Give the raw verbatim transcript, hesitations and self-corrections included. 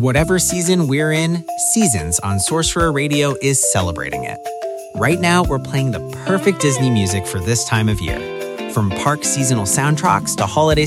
Whatever season we're in, Seasons on Sorcerer Radio is celebrating it. Right now, we're playing the perfect Disney music for this time of year. From park seasonal soundtracks to holiday